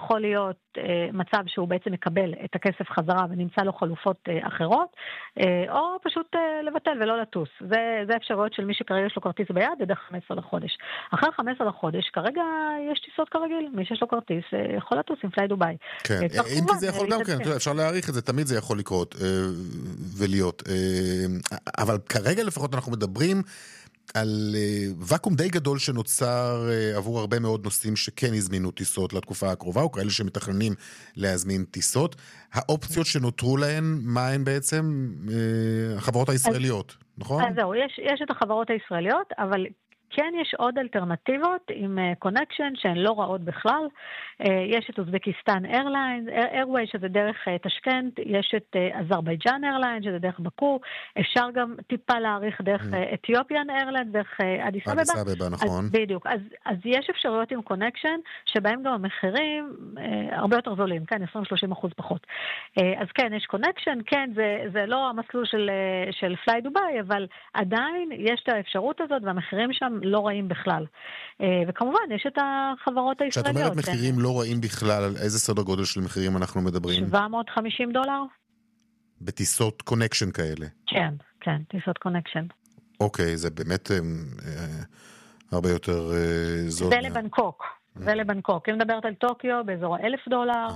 יכול להיות מצב שהוא בעצם מקבל את הכסף חזרה ונמצא לו חלופות אחרות, או פשוט לבטל ולא לטוס. זה אפשרויות של מי שכרגע יש לו כרטיס ביד עד 15 לחודש. אחר 15 לחודש, כרגע יש טיסות כרגיל. מי שיש לו כרטיס יכול לטוס עם פליי דוביי. כן, אם כי זה יכול גם כן, אפשר להעריך את זה, תמיד זה יכול לקרות ולהיות. אבל כרגע לפחות אנחנו מדברים על וקום די גדול שנוצר עבור הרבה מאוד נוסעים שכן הזמינו טיסות לתקופה הקרובה, או כאלה שמתכננים להזמין טיסות. האופציות שנותרו להן, מה הן בעצם? החברות הישראליות, נכון? אז זהו, יש את החברות הישראליות, אבל כן יש עוד אלטרנטיבות עם קונקשן שהן לא רעות בכלל. יש את אוזבקיסטן איירוויי שזה דרך תשכנת, יש את אזרבייג'אן איירליין שזה דרך בקו, אפשר גם טיפה להאריך דרך אתיופיאן איירליין, דרך אדיס אבבה, נכון. בדיוק, אז יש אפשרויות עם קונקשן שבהם גם המחירים הרבה יותר זולים, כן, 20-30% פחות. אז כן, יש קונקשן, כן, זה לא המסלול של פליי דוביי, אבל עדיין יש את האפשרות הזאת והמחירים שם לא רעים בכלל. וכמובן, יש את החברות הישראליות. כשאת אומרת מחירים לא רעים בכלל, על איזה סדר גודל של מחירים אנחנו מדברים? $750. בטיסות קונקשן כאלה? כן, טיסות קונקשן. אוקיי, זה באמת הרבה יותר זול. זה לבנקוק. ולבנקוק. אם מדברת על טוקיו באזור $1,000,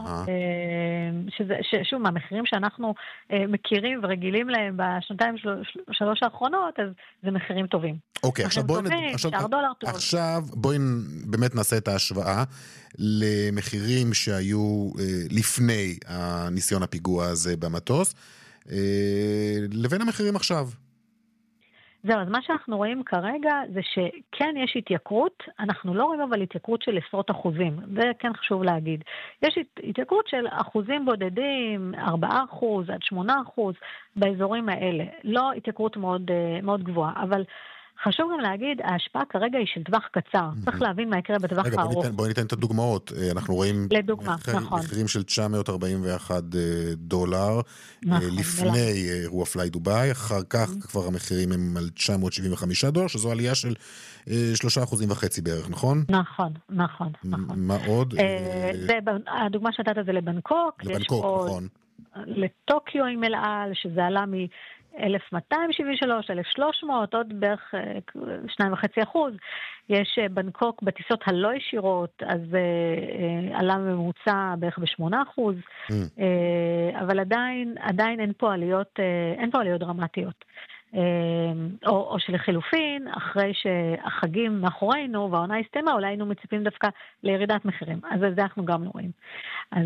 שוב, מהמחירים שאנחנו מכירים ורגילים להם בשנתיים שלוש האחרונות, אז זה מחירים טובים. אוקיי, עכשיו בואי באמת נעשה את ההשוואה למחירים שהיו לפני הניסיון הפיגוע הזה במטוס, לבין המחירים עכשיו. זהו, אז מה שאנחנו רואים כרגע זה שכן יש התייקרות, אנחנו לא רואים אבל התייקרות של עשרות אחוזים, זה כן חשוב להגיד. יש התייקרות של אחוזים בודדים, 4% עד 8% באזורים האלה, לא התייקרות מאוד, מאוד גבוהה, אבל חשוב גם להגיד, ההשפעה כרגע היא של טווח קצר. צריך להבין מה יקרה בטווח הארוך. בואי ניתן את הדוגמאות. אנחנו רואים מחירים של $941 לפני אירוע פליי דוביי, אחר כך כבר המחירים הם על $975, שזו עלייה של 3.5% בערך, נכון? נכון. מה עוד? הדוגמה שנתת זה לבנקוק. לבנקוק, נכון. לטוקיו עם אל על, שזה עלה $1,273, 1,300, עוד בערך 2.5%. יש בנקוק בטיסות הלא ישירות, אז עלה ממוצע בערך ב8%, אבל עדיין אין פה עליות דרמטיות. או שלחילופין, אחרי שהחגים מאחורינו והעונה הסתיימה, אולי היינו מציפים דווקא לירידת מחירים. אז זה אנחנו גם לא רואים. אז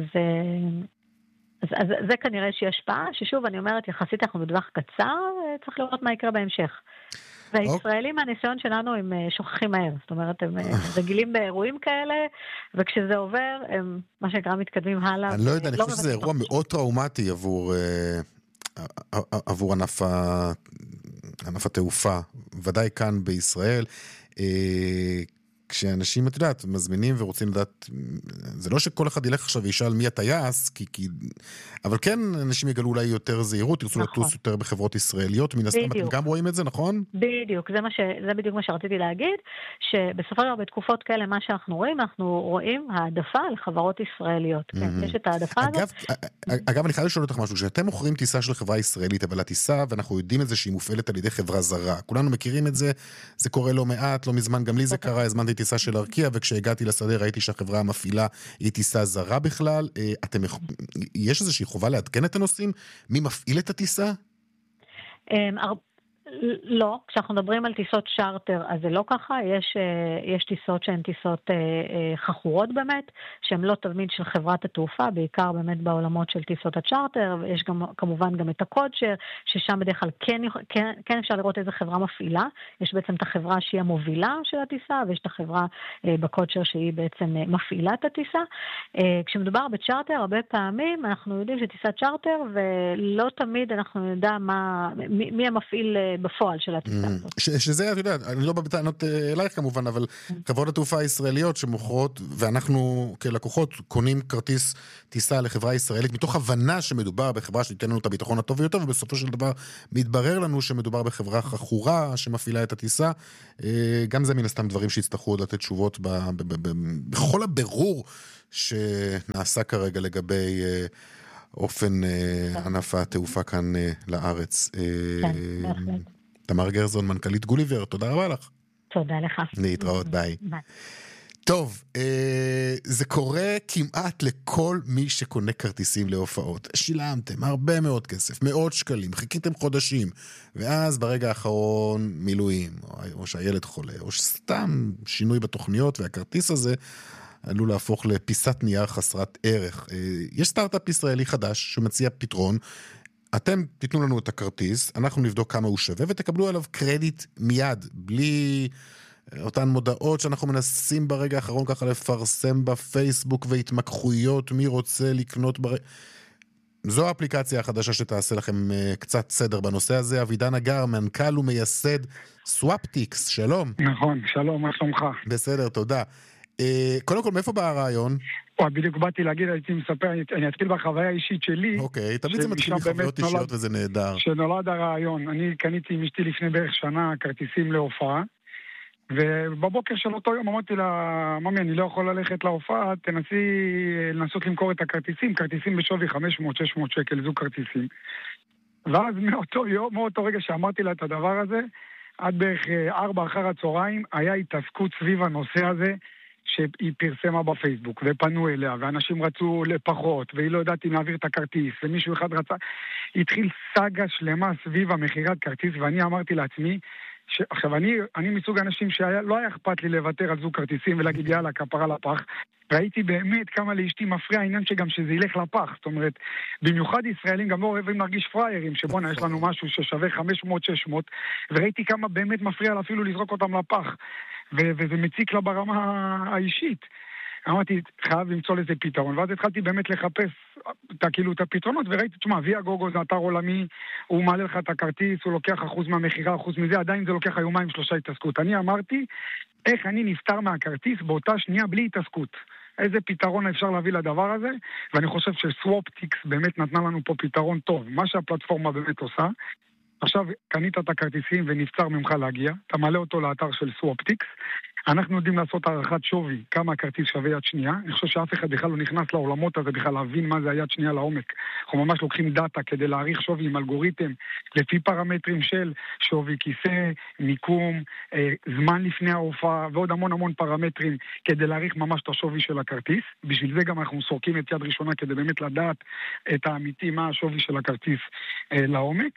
זה כנראה שהיא השפעה, ששוב אני אומרת, יחסית אנחנו בטווח קצר, צריך לראות מה יקרה בהמשך. והישראלים מהניסיון שלנו הם שוכחים מהר, זאת אומרת, הם רגילים באירועים כאלה, וכשזה עובר, הם מה שנקרא מתקדמים הלאה. אני לא יודע, אני חושב שזה אירוע מאוד טראומטי עבור ענף התעופה, ודאי כאן בישראל, כשאנשים, את יודעת, מזמינים ורוצים לדעת, זה לא שכל אחד ילך עכשיו וישאל מי הטייס, אבל כן, אנשים יגלו אולי יותר זהירות, ירצו לטוס יותר בחברות ישראליות, מן הסתם אתם גם רואים את זה, נכון? בדיוק, זה בדיוק מה שרציתי להגיד, שבסופו של דבר בתקופות כאלה, מה שאנחנו רואים העדפה לחברות ישראליות. כן, יש את העדפה הזאת. אגב, אני חייב לשאול אותך משהו, שאתם מוכרים טיסה של חברה ישראלית, אבל הטיסה, ואנחנו יודעים את זה שהיא מופעלת על ידי חברה זרה. כולנו מכירים את זה, זה קורה לא מעט, לא מזמן, גם לי זה קרה, הזמנתי טיסה של ארקיע, וכשהגעתי לשדה ראיתי שהחברה המפעילה היא טיסה זרה בכלל. יש איזושהי חובה לעדכן את הנוסעים? מי מפעיל את הטיסה? לא, כשאנחנו מדברים על טיסות צ'ארטר, אז זה לא ככה, יש טיסות שהן טיסות חכורות באמת, שהן לא תמיד של חברת התעופה, בעיקר באמת בעולמות של טיסות הצ'ארטר, ויש גם, כמובן גם את הקודשר, ששם בדרך כלל כן אפשר לראות איזה חברה מפעילה, יש בעצם את החברה שהיא המובילה של הטיסה, ויש את החברה בקודשר שהיא בעצם מפעילה את הטיסה. כשמדובר בצ'ארטר, הרבה פעמים אנחנו יודעים שטיסת צ'ארטר, ולא תמיד אנחנו נדע מי המפעיל בפועל של הטיסה. שזה, אתה יודע, אני לא בא בטענות אלייך כמובן, אבל חברות התעופה הישראליות שמוכרות, ואנחנו כלקוחות קונים כרטיס טיסה לחברה ישראלית, מתוך הבנה שמדובר בחברה שתיתן לנו את הביטחון הטוב ביותר, ובסופו של דבר מתברר לנו שמדובר בחברה חכורה שמפעילה את הטיסה. גם זה מן הסתם דברים שיצטרכו עוד לתת תשובות בכל הבירור שנעשה כרגע לגבי אופן ענף התעופה כאן לארץ. כן, בהחלט. תמר גרזון, מנכ"לית גוליבר, תודה רבה לך. תודה לך. להתראות, ביי. ביי. טוב, זה קורה כמעט לכל מי שקונה כרטיסים להופעות. שילמתם הרבה מאוד כסף, מאות שקלים, חיכיתם חודשים, ואז ברגע האחרון מילואים, או שהילד חולה, או סתם שינוי בתוכניות, והכרטיס הזה עלול להפוך לפיסת נייר חסרת ערך. יש סטארט-אפ ישראלי חדש שמציע פתרון, אתם תיתנו לנו את הכרטיס, אנחנו נבדוק כמה הוא שווה, ותקבלו עליו קרדיט מיד, בלי אותן מודעות שאנחנו מנסים ברגע האחרון ככה לפרסם בפייסבוק, והתמקחויות, מי רוצה לקנות זו האפליקציה החדשה שתעשה לכם קצת סדר בנושא הזה. אבידן אגר, מנכ"ל ומייסד סוואפטיקס, שלום. נכון, שלום, מה שלומך? בסדר, תודה. קודם כל, מאיפה בא הרעיון? בדיוק באתי להגיד, הייתי מספר, אני אתחיל בחוויה האישית שלי. אוקיי, תמיד זה מתחיל מחוויות אישיות וזה נהדר. שנולד הרעיון, אני קניתי עם אשתי לפני בערך שנה כרטיסים להופעה, ובבוקר של אותו יום אמרתי לה, ממי, אני לא יכול ללכת להופעה, תנסי לנסות למכור את הכרטיסים, כרטיסים בשווי 500-600 שקל, זו כרטיסים. ואז מאותו רגע שאמרתי לה את הדבר הזה, עד בערך 4 אחר הצהריים, היה התעסקות סביב הנושא הזה, שהיא פרסמה בפייסבוק, ופנו אליה, ואנשים רצו לפחות, והיא לא יודעת אם להעביר את הכרטיס, ומישהו אחד רצה, התחיל סאגה שלמה סביב המכירת כרטיס, ואני אמרתי לעצמי, עכשיו אני מסוג אנשים שלא היה אכפת לי לוותר על זוג כרטיסים, ולהגיד יאללה, כפרה לפח, ראיתי באמת כמה לאשתי מפריע העניין שגם שזה ילך לפח, זאת אומרת, במיוחד ישראלים גם לא אוהבים להרגיש פריירים, שבונה יש לנו משהו ששווה 500-600, וראיתי כמה באמת מפריע לה אפילו לזרוק אותם לפח, וזה מציק לה ברמה האישית. אמרתי, חייב למצוא לזה פתרון, ואז התחלתי באמת לחפש את הפתרונות, וראיתי, תשמע, ויה גוגו זה אתר עולמי, הוא מעלה לך את הכרטיס, הוא לוקח 1% מהמחירה, 1% מזה, עדיין זה לוקח יומיים 3 התעסקות. אני אמרתי, איך אני נפטר מהכרטיס באותה שנייה בלי התעסקות. איזה פתרון אפשר להביא לדבר הזה, ואני חושב שסוואפטיקס באמת נתנה לנו פה פתרון טוב. מה שהפלטפורמה באמת עושה, עכשיו קנית את הכרטיסים ונבצר ממך להגיע, אתה מעלה אותו לאתר של סוואפטיקס, אנחנו יודעים לעשות הערכת שווי, כמה הכרטיס שווה יד שנייה, אני חושב שאף אחד בכלל לא נכנס לעולמות הזה בכלל להבין מה זה היד שנייה לעומק, אנחנו ממש לוקחים דאטה כדי להעריך שווי עם אלגוריתם, לפי פרמטרים של שווי כיסא, מיקום, זמן לפני ההופעה, ועוד המון פרמטרים כדי להעריך ממש את השווי של הכרטיס, בשביל זה גם אנחנו סורקים את יד ראשונה כדי באמת לדעת את האמיתי מה השווי של הכרטיס לעומק,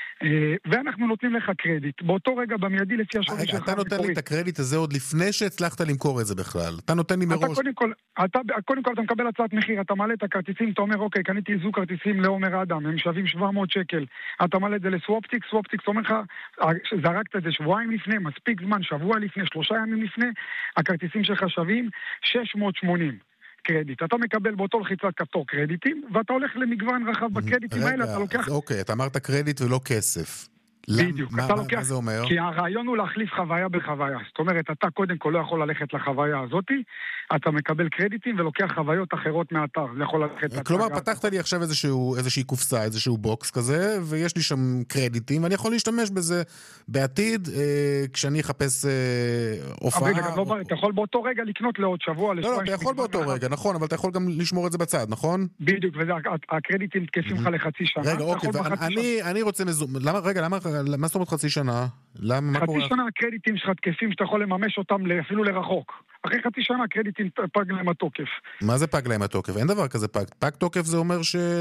ואנחנו נותנים לך קרדיט. באותו רגע במיידי לפי השווי שלך. אתה נותן לי את הקרדיט הזה עוד לפני שהצלחת למכור את זה בכלל. אתה נותן לי מראש. קודם כל אתה מקבל הצעת מחיר, אתה מעלה את הכרטיסים, אתה אומר, אוקיי, קניתי זוג כרטיסים לעומר אדם, הם שווים 700 שקל. אתה מעלה את זה לסוואפטיקס, סוואפטיקס אומר לך, זרקת את זה שבועיים לפני, מספיק זמן, שבוע לפני, 3 ימים לפני, הכרטיסים שלך שווים 680. קרדיט. אתה מקבל באותו לחיצת כפתור קרדיטים, ואתה הולך למגוון רחב בקרדיטים האלה, אתה לוקח... אוקיי, אתה אמרת קרדיט ולא כסף. בדיוק, אתה לוקח... מה זה אומר? כי הרעיון הוא להחליף חוויה בחוויה. זאת אומרת, אתה קודם כל לא יכול ללכת לחוויה הזאת, אתה מקבל קרדיטים ולוקח חוויות אחרות מהאתר. זה יכול ללכת... כלומר, פתחת לי עכשיו איזושהי קופסה, איזשהו בוקס כזה, ויש לי שם קרדיטים, ואני יכול להשתמש בזה בעתיד, כשאני אחפש הופעה... אבל אתה יכול באותו רגע לקנות לעוד שבוע... לא, אתה יכול באותו רגע, נכון, אבל אתה יכול גם לשמור את זה בצד, נכון? בדיוק, והקרדיטים תקפים לך לחצי שנה. רגע, אוקיי, ואני רוצה מה זאת אומרת חצי שנה? חצי שנה הקרדיטים שלך תקפים שאתה יכול לממש אותם אפילו לרחוק. אחרי חצי שנה הקרדיטים פג להם התוקף. מה זה פג להם התוקף? אין דבר כזה פג. פג תוקף זה אומר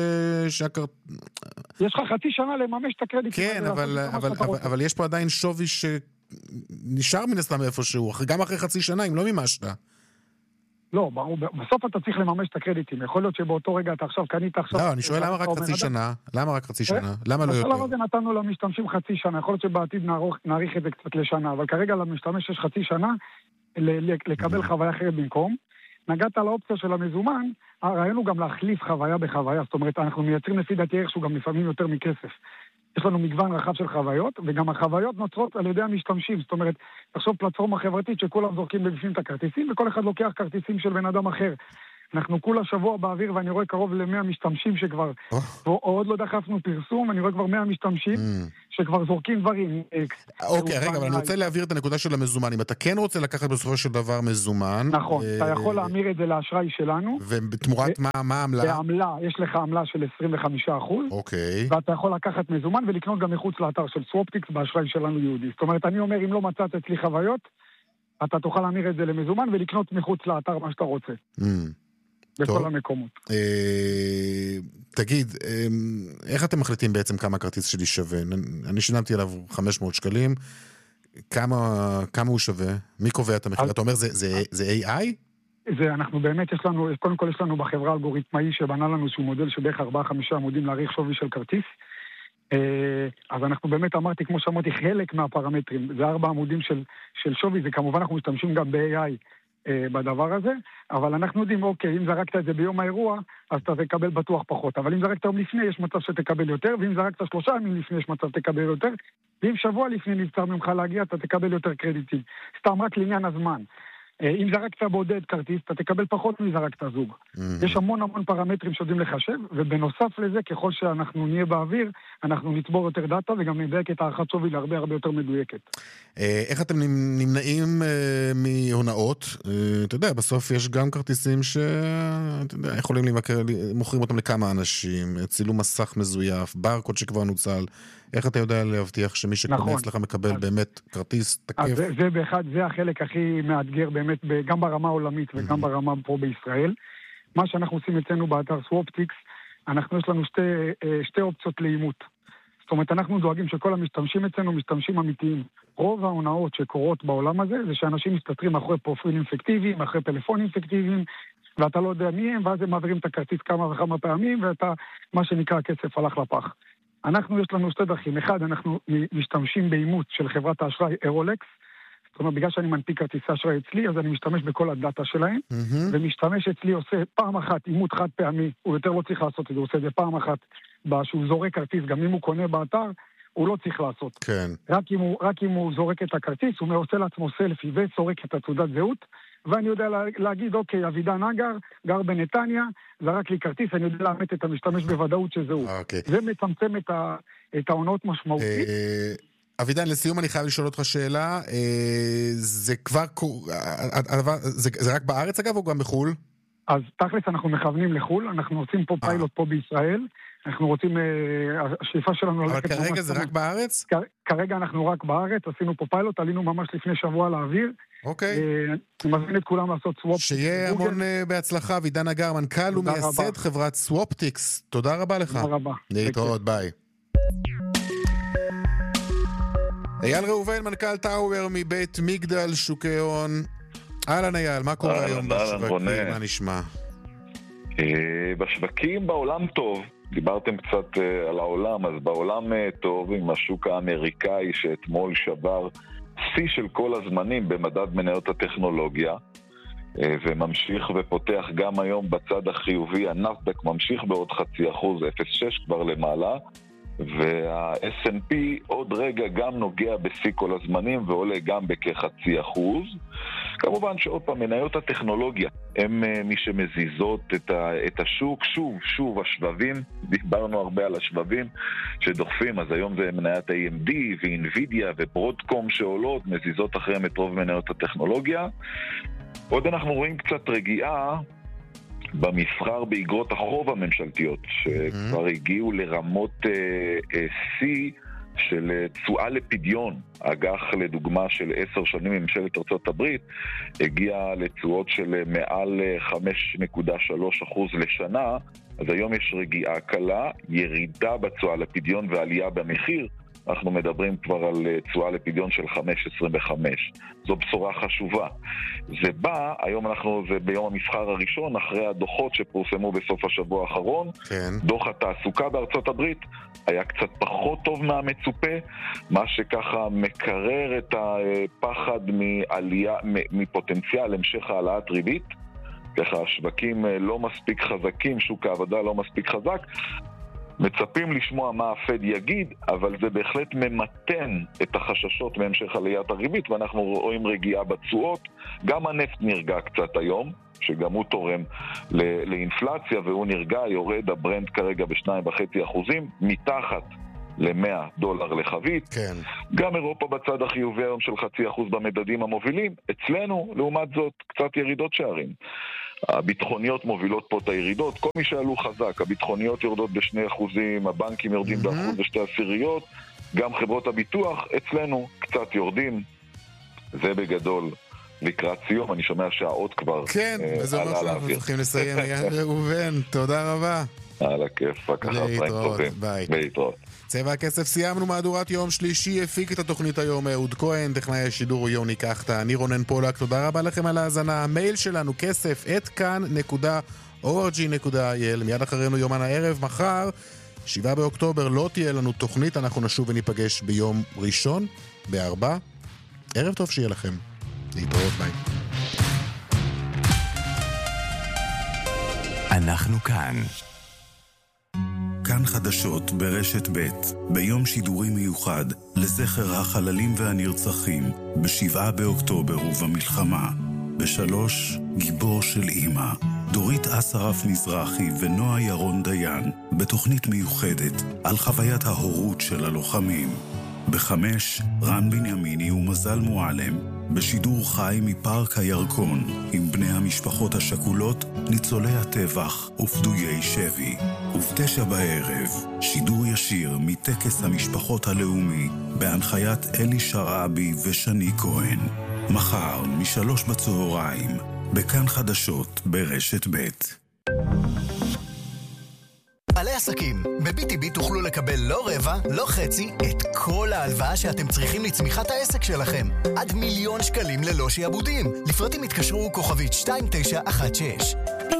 יש לך חצי שנה לממש את הקרדיטים. כן, אבל יש פה עדיין שווי שנשאר מן הסתם איפשהו, גם אחרי חצי שנה, אם לא מימשת. לא, בסוף אתה צריך לממש את הקרדיטים. יכול להיות שבאותו רגע אתה עכשיו קנית עכשיו... לא, אני שואל למה רק חצי שנה? למה רק חצי שנה? למה לא יותר? בשלב הזה נתנו למשתמשים חצי שנה. יכול להיות שבעתיד נאריך את זה קצת לשנה, אבל כרגע למשתמש יש חצי שנה לקבל חוויה אחרת במקום. נגעת על האופציה של המזומן, הרעיון הוא גם להחליף חוויה בחוויה. זאת אומרת, אנחנו מייצרים לפי דעתי ערך שהוא גם לפעמים יותר מכסף. יש לנו מגוון רחב של חוויות, וגם החוויות נוצרות על ידי המשתמשים. זאת אומרת, תחשוב פלטפורמה חברתית שכולם זורקים בפנים את הכרטיסים, וכל אחד לוקח כרטיסים של בן אדם אחר. אנחנו כולה שבוע באוויר, ואני רואה קרוב ל100 משתמשים שכבר, עוד לא דחפנו פרסום, אני רואה כבר 100 משתמשים, שכבר זורקים דברים. אוקיי, רגע, אבל אני רוצה להעביר את הנקודה של המזומן. אם אתה כן רוצה לקחת בסופו של דבר מזומן... נכון, אתה יכול להמיר את זה לאשראי שלנו. ובתמורת מה העמלה? בעמלה, יש לך עמלה של 25%. אוקיי. ואתה יכול לקחת מזומן ולקנות גם מחוץ לאתר של סוופטיקס באשראי שלנו יהודי. זאת אומרת, אני אומר, אם לא מצאת אצלי חוויות, אתה תוכל להמיר את זה למזומן ולקנות מחוץ לאתר מה שאתה רוצה. בכל המקומות. תגיד, איך אתם מחליטים בעצם כמה הכרטיס שלי שווה? אני שילמתי עליו 500 שקלים, כמה הוא שווה? מי קובע את המחיר? אתה אומר, זה AI? אנחנו באמת, קודם כל יש לנו בחברה אלגוריתמאי שבנה לנו שהוא מודל שבערך 4-5 עמודים להעריך שווי של כרטיס. אז אנחנו באמת אמרתי, כמו שאמרתי, חלק מהפרמטרים, זה 4 עמודים של שווי, זה כמובן אנחנו משתמשים גם ב-AI בדבר הזה, אבל אנחנו יודעים, אוקיי, אם זרקת את זה ביום האירוע, אז אתה תקבל בטוח פחות, אבל אם זרקת יום לפני, יש מצב שתקבל יותר, ואם זרקת 3 ימים לפני, יש מצב שתקבל יותר, ואם שבוע לפני נבצר ממך להגיע, אתה תקבל יותר קרדיטים. סתם רק לעניין הזמן. אם זרקת בודד כרטיס, אתה תקבל פחות מזרקת זוג. יש המון פרמטרים שיודעים לחשב, ובנוסף לזה, ככל שאנחנו נהיה באוויר, אנחנו נצבור יותר דאטה, וגם נדייק את הערכת שווי להרבה הרבה יותר מדויקת. איך אתם נמנעים מהונאות? אתה יודע, בסוף יש גם כרטיסים שיכולים להימכר, מוכרים אותם לכמה אנשים, צילום מסך מזויף, ברקוד שכבר נוצל. איך אתה יודע להבטיח שמי שקונה אצלך מקבל באמת כרטיס תקף? זה החלק הכי מאתגר באמת, גם ברמה העולמית וגם ברמה פה בישראל. מה שאנחנו עושים אצלנו באתר סוופטיקס, יש לנו שתי אופציות לאימות. זאת אומרת, אנחנו דואגים שכל המשתמשים אצלנו משתמשים אמיתיים. רוב ההונאות שקורות בעולם הזה, זה שאנשים מסתתרים אחרי פרופילים פיקטיביים, אחרי טלפונים פיקטיביים, ואתה לא יודע מי הם, ואז הם מעבירים את הכרטיס כמה וכמה פעמים, ואתה, מה שנקרא, הכסף הלך לפח. יש לנו 2 דרכים. אחד, אנחנו משתמשים באימות של חברת האשראי אירולקס. זאת אומרת, בגלל שאני מנפיק כרטיסי אשראי אצלי, אז אני משתמש בכל הדאטה שלהם, ומשתמש אצלי עושה פעם אחת אימות חד פעמי, הוא יותר לא צריך לעשות את זה, הוא עושה את זה פעם אחת, שהוא זורק כרטיס, גם אם הוא קונה באתר, הוא לא צריך לעשות. כן. רק אם הוא זורק את הכרטיס, הוא עושה לעצמו סלפי וזורק את התעודת זהות, ואני יודע להגיד, אוקיי, אבידן גר בנתניה, זרק לי כרטיס, אני יודע לאמת את המשתמש בוודאות שזהו. זה מצמצם את ההונאות משמעותית. אבידן, לסיום אני חייב לשאול אותך שאלה, זה כבר, זה רק בארץ אגב או גם בחול? אז תכלס אנחנו מכוונים לחול, אנחנו עושים פה פיילוט פה בישראל, אנחנו רוצים, השאיפה שלנו... אבל כרגע זה רק בארץ? כרגע אנחנו רק בארץ, עשינו פה פיילוט, עלינו ממש לפני שבוע לאוויר. אוקיי. אני מזמין את כולם לעשות סוופ. שיהיה המון בהצלחה, אבידן אגר, מנכ"ל ומייסד חברת סוופטיקס. תודה רבה לך. תודה רבה. להתראות, ביי. אייל ראובן, מנכ"ל טאוור מבית מגדל שוקי הון. אהלן אייל, מה קורה היום בשווקים? מה נשמע? בשווקים בעולם טוב. דיברתם קצת על העולם, אז בעולם טוב עם השוק האמריקאי שאתמול שבר שיא של כל הזמנים במדד מניות הטכנולוגיה, וממשיך ופותח גם היום בצד החיובי. הנאסד"ק ממשיך בעוד 0.5%, 0.6 כבר למעלה, וה-S&P עוד רגע גם נוגע בשיא כל הזמנים ועולה גם בכ0.5%. כמובן שעוד פעם, מניות הטכנולוגיה הם מי שמזיזות את השוק. שוב השבבים, דיברנו הרבה על השבבים שדוחפים, אז היום זה מניית AMD ואינווידיה וברודקום שעולות, מזיזות אחריהם את רוב מניות הטכנולוגיה. עוד אנחנו רואים קצת רגיעה במסחר באגרות החוב הממשלתיות, שכבר הגיעו לרמות C של תשואה לפדיון. אג"ח לדוגמה של 10 שנים מממשלת ארצות הברית הגיע לתשואות של מעל 5.3% לשנה. אז היום יש רגיעה קלה, ירידה בתשואה לפדיון ועלייה במחיר. אנחנו מדברים כבר על תשואה לפדיון של 5.25. זו בשורה חשובה. זה בא, היום זה ביום המסחר הראשון, אחרי הדוחות שפורסמו בסוף השבוע האחרון. כן. דוח התעסוקה בארצות הברית היה קצת פחות טוב מהמצופה, מה שככה מקרר את הפחד מעלייה, מפוטנציאל המשך העלאת ריבית. ככה השווקים לא מספיק חזקים, שוק העבודה לא מספיק חזק. מצפים לשמוע מה הפד יגיד, אבל זה בהחלט ממתן את החששות מהמשך עליית הריבית, ואנחנו רואים רגיעה בתשואות. גם הנפט נרגע קצת היום, שגם הוא תורם לאינפלציה, והוא נרגע, יורד הברנט כרגע ב2.5%, מתחת ל$100 לחבית. כן. גם אירופה בצד החיובי היום של 0.5% במדדים המובילים. אצלנו, לעומת זאת, קצת ירידות שערים. הביטחוניות מובילות פה את הירידות. כל מי שעלו חזק, הביטחוניות יורדות ב2%, הבנקים יורדים ב1.2%, גם חברות הביטוח אצלנו קצת יורדים. זה בגדול. לקראת סיום, אני שומע שהאות כבר כן, וזה אומר שאנחנו צריכים לסיים. אייל ראובן, תודה רבה. על הכיף, להתראות, ביי. להתראות. צבע הכסף סיימנו מהדורת יום שלישי, הפיק את התוכנית היום אהוד כהן, טכנאי השידור יוני קחטה, אני רונן פולק, תודה רבה לכם על ההאזנה. המייל שלנו כסף@kan.org.il. מיד אחרינו יומן הערב, מחר 7 באוקטובר לא תהיה לנו תוכנית, אנחנו נשוב וניפגש ביום ראשון ב-4. ערב טוב שיהיה לכם. להתראות, ביי. אנחנו כאן. כאן חדשות ברשת ב' ביום שידורי מיוחד לזכר החללים והנרצחים ב7 באוקטובר ובמלחמה. ב3 גיבור של אמא, דורית אסרף מזרחי ונועה ירון דיין, בתוכנית מיוחדת על חוויית ההורות של הלוחמים. ב5 רן בנימיני ומזל מועלם, בשידור חי מפארק הירקון עם בני המשפחות השכולות, ניצולי הטבח ופדויי שבי. וב9 בערב שידור ישיר מטקס המשפחות הלאומי בהנחיית אלי שרעבי ושני כהן. מחר מ3 בצהריים בכאן חדשות ברשת ב'. בעלי עסקים, ב-BTB תוכלו לקבל לא רבע, לא חצי, את כל ההלוואה שאתם צריכים לצמיחת העסק שלכם. עד $1,000,000 ללא שיעבודים. לפרטים התקשרו כוכבית 2916.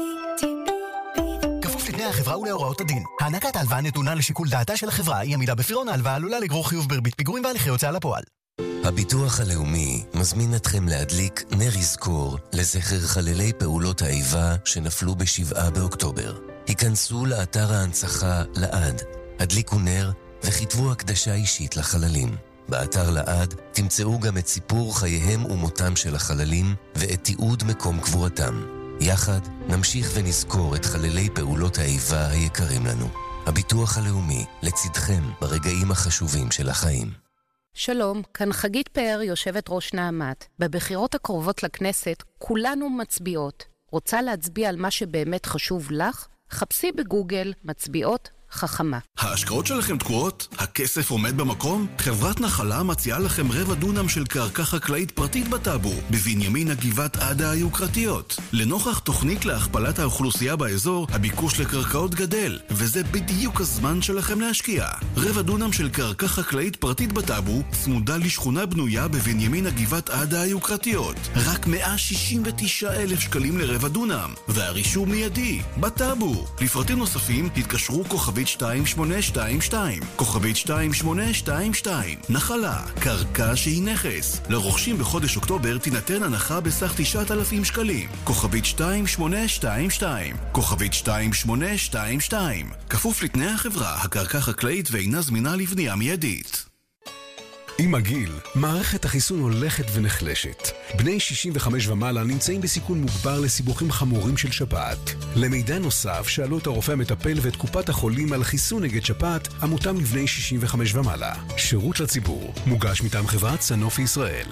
כפוף לתנאי החברה ולהוראות הדין. הענקת ההלוואה נתונה לשיקול דעתה של החברה, היא עמידה בפירעון ההלוואה עלולה לגרור חיוב בריבית פיגורים והליכי הוצאה לפועל. הביטוח הלאומי מזמין אתכם להדליק נר יזכור לזכר חללי פעולות האיבה שנפלו ב7 באוקטובר. היכנסו לאתר ההנצחה לעד, הדליקו נר וכתבו הקדשה אישית לחללים. באתר לעד תמצאו גם את סיפור חייהם ומותם של החללים ואת תיעוד מקום קבורתם. יחד נמשיך ונזכור את חללי פעולות האיבה היקרים לנו. הביטוח הלאומי לצדכם ברגעים החשובים של החיים. שלום, כאן חגית פאר, יושבת ראש נעמת. בבחירות הקרובות לכנסת כולנו מצביעות. רוצה להצביע על מה שבאמת חשוב לך? חפשי בגוגל מצביעות חכמה. ההשקעות שלכם תקועות? הכסף עומד במקום? חברת נחלה מציעה לכם 1/4 דונם של קרקע חקלאית פרטית בטאבו, בבנימין הגבעת עדה היוקרתיות. לנוכח תוכנית להכפלת האוכלוסייה באזור, הביקוש לקרקעות גדל, וזה בדיוק הזמן שלכם להשקיע. 1/4 דונם של קרקע חקלאית פרטית בטאבו, צמודה לשכונה בנויה בבנימין הגבעת עדה היוקרתיות. רק 169,000 שקלים ל1/4 דונם, והרישום מיידי, בטאבו. לפרטים נוספים התקשרו כוכבית 2822, כוכבית 2822. נחלה, קרקע שהיא נכס. לרוכשים בחודש אוקטובר תינתן הנחה בסך 9,000 שקלים. כוכבית 2822, כוכבית 2822. כפוף לתנאי החברה, הקרקע חקלאית ואינה זמינה לבנייה מיידית. עם הגיל, מערכת החיסון הולכת ונחלשת. בני 65 ומעלה נמצאים בסיכון מוגבר לסיבוכים חמורים של שפעת. למידע נוסף, שאלו את הרופא המטפל ואת קופת החולים על חיסון נגד שפעת המותאם לבני 65 ומעלה. שירות לציבור, מוגש מטעם חברת סנופי ישראל.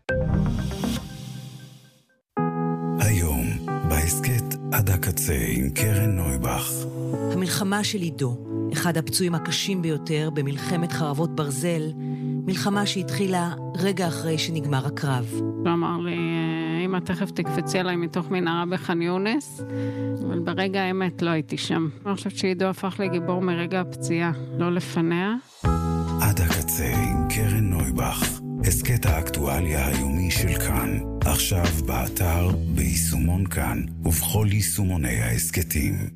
היום, בהסכת עד הקצה עם קרן נויבך. המלחמה של עידו, אחד הפצועים הקשים ביותר במלחמת חרבות ברזל, מלחמה שהתחילה רגע אחרי שנגמר הקרב. הוא אמר לי, אמא תכף תקפצי עליי מתוך מנהרה בח'אן יונס, אבל ברגע האמת לא הייתי שם. אני חושבת שעידו הפך לגיבור מרגע הפציעה, לא לפניה. עד הקצה עם קרן נויבך, הסכת האקטואליה היומי של כאן, עכשיו באתר, ביישומון כאן ובכל יישומוני ההסכתים.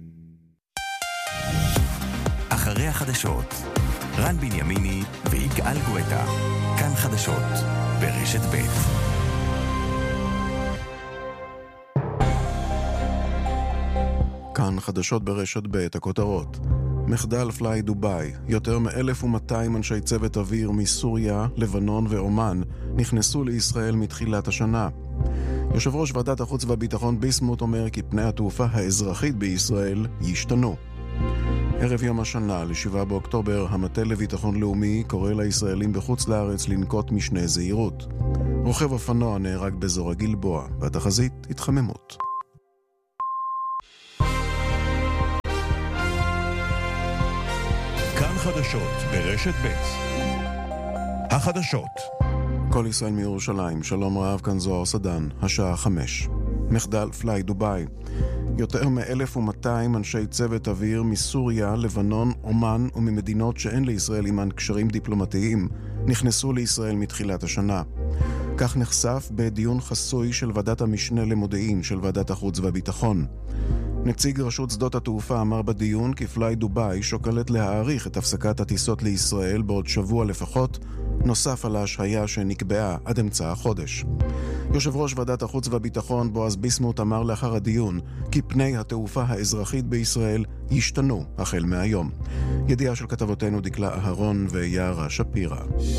אחרי החדשות, רן בנימיני ויגאל גואטה. כאן חדשות ברשת ב'. כאן חדשות ברשת ב', הכותרות. מחדל פליי דוביי, יותר מ-1,200 אנשי צוות אוויר מסוריה, לבנון ואומן נכנסו לישראל מתחילת השנה. יושב ראש ועדת החוץ והביטחון ביסמוט אומר כי פני התעופה האזרחית בישראל ישתנו. ערב יום השנה ל7 באוקטובר, המטה לביטחון לאומי קורא לישראלים בחוץ לארץ לנקוט משנה זהירות. רוכב אופנוע נהרג באזור הגלבוע, והתחזית התחממות. כאן חדשות ברשת ב'. החדשות. כל ישראל מירושלים, שלום רב, כאן זוהר סדן, השעה 5. מחדל פליי דובאי. יותר מ-1,200 אנשי צוות אוויר מסוריה, לבנון, אומן וממדינות שאין לישראל עימן קשרים דיפלומטיים נכנסו לישראל מתחילת השנה. כך נחשף בדיון חסוי של ועדת המשנה למודיעין של ועדת החוץ והביטחון. נציג רשות שדות התעופה אמר בדיון כי פליי דובאי שוקלת להאריך את הפסקת הטיסות לישראל בעוד שבוע לפחות, נוסף על ההשהיה שנקבעה עד אמצע החודש. יושב ראש ועדת החוץ והביטחון בועז ביסמוט אמר לאחר הדיון כי פני התעופה האזרחית בישראל ישתנו החל מהיום. ידיעה של כתבותינו דקלה אהרון ויערה שפירה.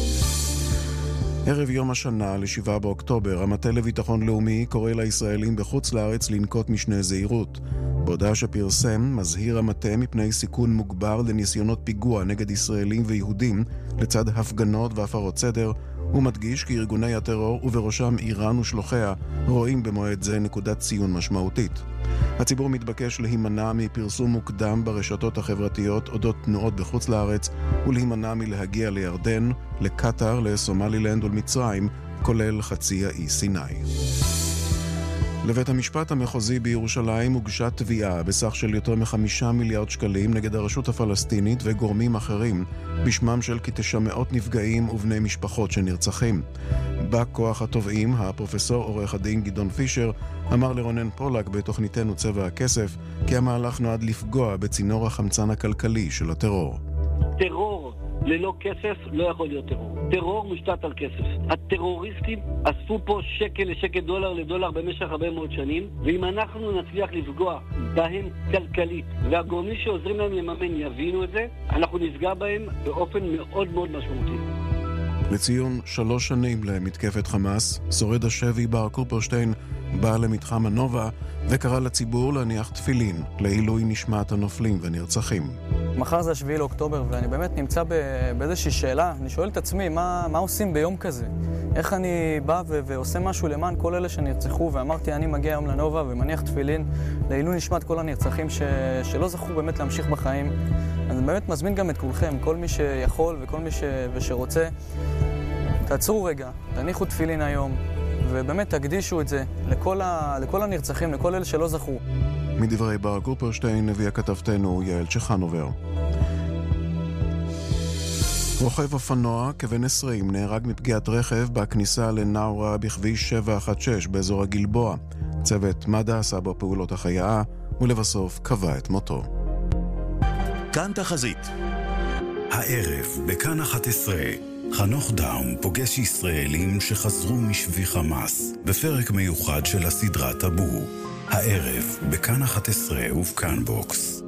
ערב יום השנה ל7 באוקטובר, המטה לביטחון לאומי קורא לישראלים בחוץ לארץ לנקוט משנה זהירות. בהודעה שפרסם, מזהיר המטה מפני סיכון מוגבר לניסיונות פיגוע נגד ישראלים ויהודים לצד הפגנות והפרות סדר, ומדגיש כי ארגוני הטרור ובראשם איראן ושלוחיה רואים במועד זה נקודת ציון משמעותית. הציבור מתבקש להימנע מפרסום מוקדם ברשתות החברתיות אודות תנועות בחוץ לארץ ולהימנע מלהגיע לירדן, לקטר, לסומלילנד ולמצרים, כולל חצי האי סיני. לבית המשפט המחוזי בירושלים הוגשה תביעה בסך של יותר מ5 מיליארד שקלים נגד הרשות הפלסטינית וגורמים אחרים בשמם של כ900 נפגעים ובני משפחות שנרצחים. בא כוח התובעים, הפרופסור עורך הדין גדעון פישר, אמר לרונן פולק בתוכניתנו צבע הכסף כי המהלך נועד לפגוע בצינור החמצן הכלכלי של הטרור. טרור ללא כסף לא יכול להיות טרור. טרור מושתת על כסף. הטרוריסטים אספו פה שקל לשקל, דולר לדולר במשך הרבה מאוד שנים, ואם אנחנו נצליח לפגוע בהם כלכלית, והגורמים שעוזרים להם לממן יבינו את זה, אנחנו נפגע בהם באופן מאוד מאוד משמעותי. לציון 3 שנים למתקפת חמאס, שורד השבי בר קופרשטיין בא למתחם הנובה וקרא לציבור להניח תפילין לעילוי נשמת הנופלים ונרצחים. מחר זה 7 לאוקטובר ואני באמת נמצא באיזושהי שאלה. אני שואל את עצמי, מה עושים ביום כזה? איך אני בא ועושה משהו למען כל אלה שנרצחו? ואמרתי, אני מגיע היום לנובה ומניח תפילין לעילוי נשמת כל הנרצחים שלא זכו באמת להמשיך בחיים. אני באמת מזמין גם את כולכם, כל מי שיכול וכל מי שרוצה, תעצרו רגע, תניחו תפילין היום, ובאמת תקדישו את זה לכל הנרצחים, לכל אלה שלא זכו. מדברי בר קופרשטיין הביא כתבתנו יעל צ'חנובר. רוכב אופנוע כבן 20 נהרג מפגיעת רכב בכניסה לנאורה בכביש 716 באזור הגלבוע. צוות מד"א עשה בו פעולות החייאה ולבסוף קבע את מותו. כאן תחזית. הערב בכאן 11 חנוך דאום פוגש ישראלים שחזרו משבי חמאס בפרק מיוחד של הסדרה טאבו. הערב בכאן 11 ובכאן בוקס.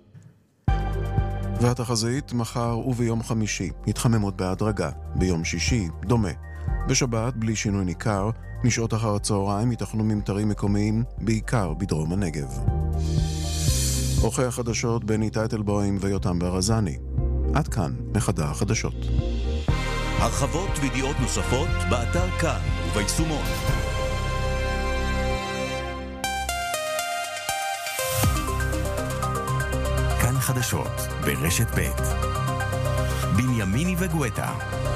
והתחזית מחר וביום חמישי התחממות בהדרגה, ביום שישי דומה. בשבת בלי שינוי ניכר, משעות אחר הצהריים ייתכנו ממטרים מקומיים בעיקר בדרום הנגב. עורכי החדשות בני טייטלבוים ויותם ברזני. עד כאן מחדר החדשות. הרחבות וידיעות נוספות באתר כאן וביישומון. כאן חדשות ברשת ב'. בנימיני וגואטה.